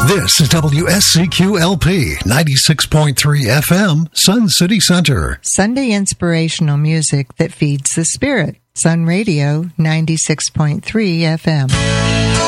This is WSCQLP 96.3 FM, Sun City Center. Sunday inspirational music that feeds the spirit. Sun Radio 96.3 FM.